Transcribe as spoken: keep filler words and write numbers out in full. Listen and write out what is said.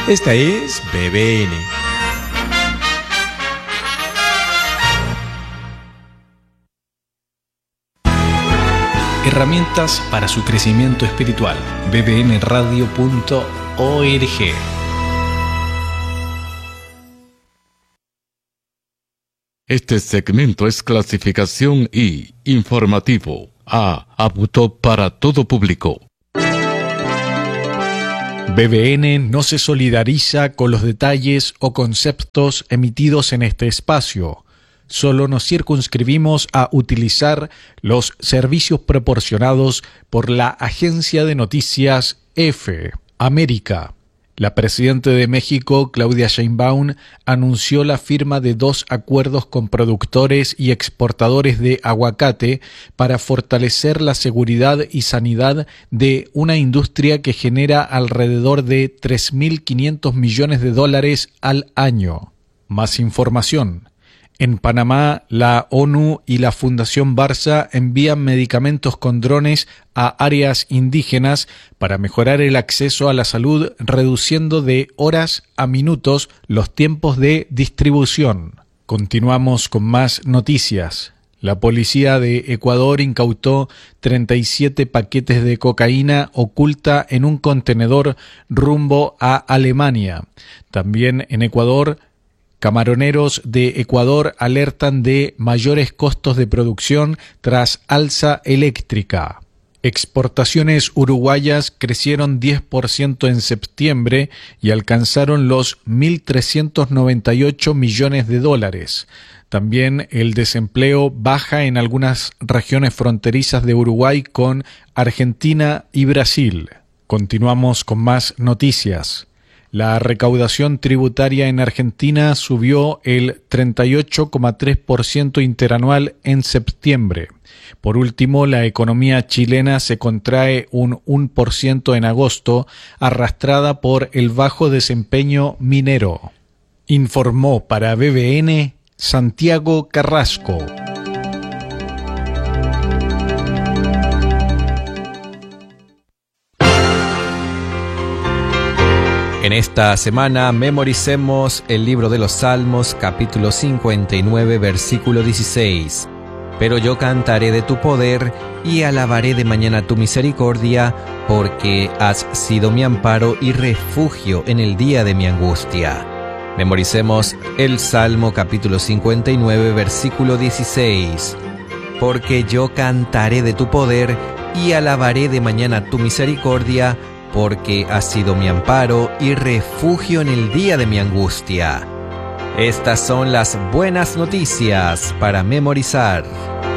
Esta es B B N. Herramientas para su crecimiento espiritual. b b n radio punto org. Este segmento es clasificación I, informativo, A, apto para todo público. B B N no se solidariza con los detalles o conceptos emitidos en este espacio. Solo nos circunscribimos a utilizar los servicios proporcionados por la agencia de noticias EFE América. La presidenta de México, Claudia Sheinbaum, anunció la firma de dos acuerdos con productores y exportadores de aguacate para fortalecer la seguridad y sanidad de una industria que genera alrededor de tres mil quinientos millones de dólares al año. Más información. En Panamá, la ONU y la Fundación Barça envían medicamentos con drones a áreas indígenas para mejorar el acceso a la salud, reduciendo de horas a minutos los tiempos de distribución. Continuamos con más noticias. La policía de Ecuador incautó treinta y siete paquetes de cocaína oculta en un contenedor rumbo a Alemania. También en Ecuador, camaroneros de Ecuador alertan de mayores costos de producción tras alza eléctrica. Exportaciones uruguayas crecieron diez por ciento en septiembre y alcanzaron los mil trescientos noventa y ocho millones de dólares. También el desempleo baja en algunas regiones fronterizas de Uruguay con Argentina y Brasil. Continuamos con más noticias. La recaudación tributaria en Argentina subió el treinta y ocho coma tres por ciento interanual en septiembre. Por último, la economía chilena se contrae un uno por ciento en agosto, arrastrada por el bajo desempeño minero. Informó para B B N Santiago Carrasco. En esta semana memoricemos el libro de los Salmos, capítulo cincuenta y nueve, versículo dieciséis. Pero yo cantaré de tu poder y alabaré de mañana tu misericordia, porque has sido mi amparo y refugio en el día de mi angustia. Memoricemos el Salmo, capítulo cincuenta y nueve, versículo dieciséis. Porque yo cantaré de tu poder y alabaré de mañana tu misericordia, porque has sido mi amparo y refugio en el día de mi angustia. Estas son las buenas noticias para memorizar.